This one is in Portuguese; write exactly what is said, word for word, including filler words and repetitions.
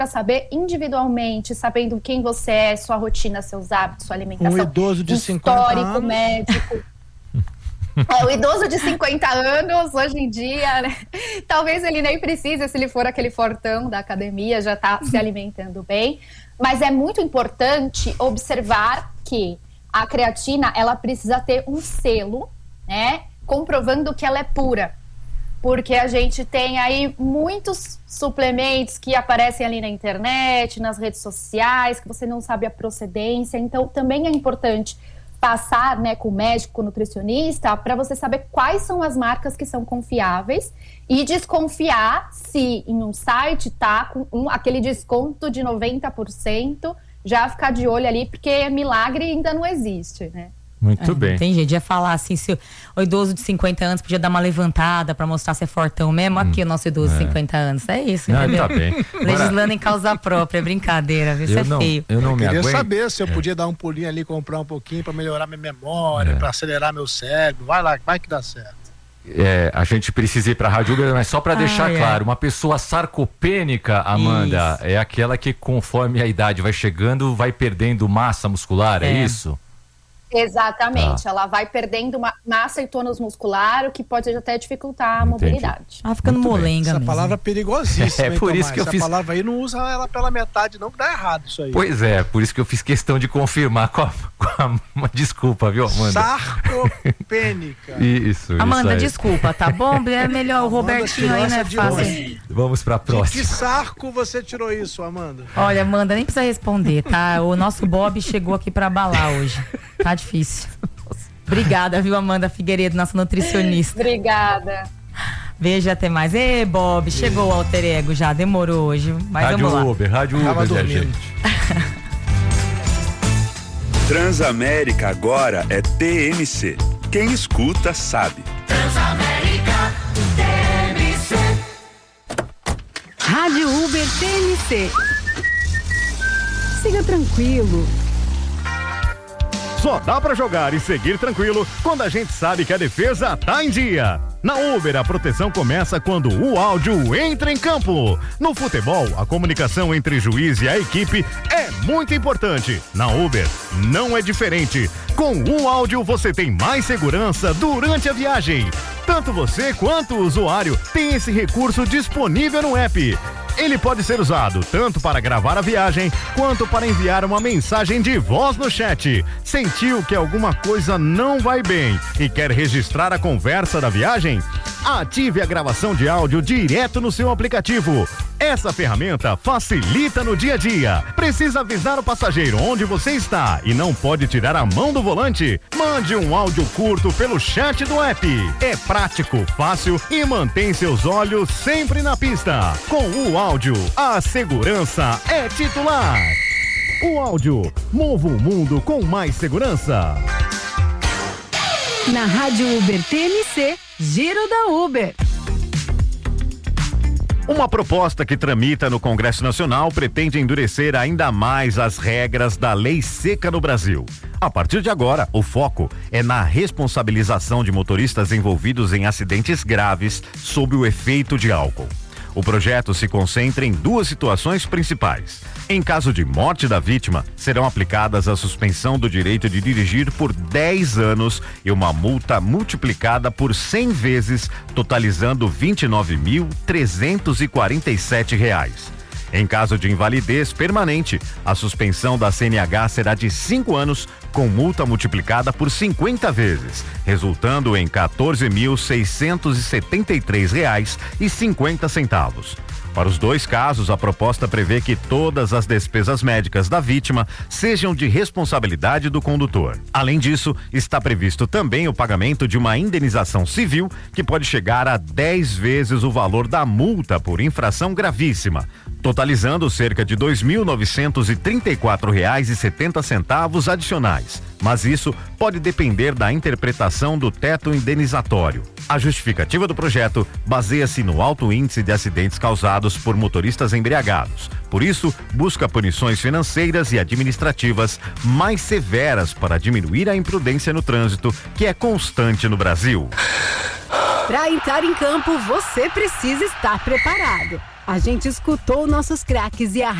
saber individualmente, sabendo quem você é, sua rotina, seus hábitos, sua alimentação. Um idoso de cinquenta anos. Médico. É, o idoso de cinquenta anos, hoje em dia, né? Talvez ele nem precise, se ele for aquele fortão da academia, já está se alimentando bem. Mas é muito importante observar que a creatina, ela precisa ter um selo, né? Comprovando que ela é pura. Porque a gente tem aí muitos suplementos que aparecem ali na internet, nas redes sociais, que você não sabe a procedência. Então, também é importante passar, né, com o médico, com o nutricionista, para você saber quais são as marcas que são confiáveis e desconfiar se em um site tá com um, aquele desconto de noventa por cento, já ficar de olho ali, porque milagre ainda não existe, né? Muito é, bem. Tem gente, ia falar assim, se o idoso de cinquenta anos podia dar uma levantada pra mostrar se é fortão mesmo. Hum, aqui o nosso idoso de é. cinquenta anos. É isso, não, entendeu? Tá bem. Legislando Agora, em causa própria, é brincadeira, isso é não, feio. Eu não eu me queria aguento. saber se eu é. podia dar um pulinho ali, comprar um pouquinho pra melhorar minha memória, é. pra acelerar meu cérebro. Vai lá, vai que dá certo. É, a gente precisa ir para a Rádio Uber, mas só para deixar ah, claro, é. uma pessoa sarcopênica, Amanda, isso. é aquela que conforme a idade vai chegando, vai perdendo massa muscular, é, é isso? Exatamente, ah. ela vai perdendo uma massa e tônus muscular, o que pode até dificultar a Entendi. mobilidade. Ah, ficando Muito molenga Essa mesmo. palavra é perigosíssima. É hein, por isso Tomás? que eu Essa fiz. palavra aí não usa ela pela metade, não, que dá errado isso aí. Pois é, por isso que eu fiz questão de confirmar com a, com a uma desculpa, viu, Amanda? Sarcopênica. Isso, Amanda, isso aí. desculpa, tá bom? É melhor o Robertinho aí, né? Fácil. Vamos pra De próxima. que sarco você tirou isso, Amanda? Olha, Amanda, nem precisa responder, tá? O nosso Bob chegou aqui pra abalar hoje. Tá difícil. Obrigada, viu, Amanda Figueiredo, nossa nutricionista. Obrigada. Beijo, até mais. Ê, Bob, chegou o alter ego já, demorou hoje, mas Rádio vamos lá. Uber, Rádio Tava Uber, minha dormindo. gente. Transamérica agora é T M C. Quem escuta sabe. Transamérica T M C. Rádio Uber T M C. Siga tranquilo. Só dá pra jogar e seguir tranquilo quando a gente sabe que a defesa tá em dia. Na Uber, a proteção começa quando o áudio entra em campo. No futebol, a comunicação entre juiz e a equipe é muito importante. Na Uber, não é diferente. Com o áudio, você tem mais segurança durante a viagem. Tanto você quanto o usuário tem esse recurso disponível no app. Ele pode ser usado tanto para gravar a viagem, quanto para enviar uma mensagem de voz no chat. Sentiu que alguma coisa não vai bem e quer registrar a conversa da viagem? Ative a gravação de áudio direto no seu aplicativo. Essa ferramenta facilita no dia a dia. Precisa avisar o passageiro onde você está e não pode tirar a mão do volante? Mande um áudio curto pelo chat do app. É prático, fácil e mantém seus olhos sempre na pista. Com o áudio, a segurança é titular. O áudio, mova o mundo com mais segurança. Na Rádio Uber T M C, Giro da Uber. Uma proposta que tramita no Congresso Nacional pretende endurecer ainda mais as regras da lei seca no Brasil. A partir de agora, o foco é na responsabilização de motoristas envolvidos em acidentes graves sob o efeito de álcool. O projeto se concentra em duas situações principais. Em caso de morte da vítima, serão aplicadas a suspensão do direito de dirigir por dez anos e uma multa multiplicada por cem vezes, totalizando vinte e nove mil trezentos e quarenta e sete reais. Em caso de invalidez permanente, a suspensão da C N H será de cinco anos, com multa multiplicada por cinquenta vezes, resultando em quatorze mil seiscentos e setenta e três reais e cinquenta centavos. Para os dois casos, a proposta prevê que todas as despesas médicas da vítima sejam de responsabilidade do condutor. Além disso, está previsto também o pagamento de uma indenização civil que pode chegar a dez vezes o valor da multa por infração gravíssima, totalizando cerca de dois mil novecentos e trinta e quatro reais e setenta centavos adicionais. Mas isso pode depender da interpretação do teto indenizatório. A justificativa do projeto baseia-se no alto índice de acidentes causados por motoristas embriagados. Por isso, busca punições financeiras e administrativas mais severas para diminuir a imprudência no trânsito, que é constante no Brasil. Para entrar em campo, você precisa estar preparado. A gente escutou nossos craques e a